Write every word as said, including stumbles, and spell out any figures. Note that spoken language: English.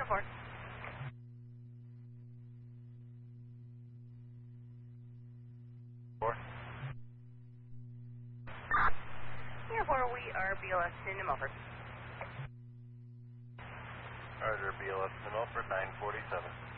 Report. Four. Airport, we are B L S in New Milford. Roger, B L S in Milford, nine forty-seven.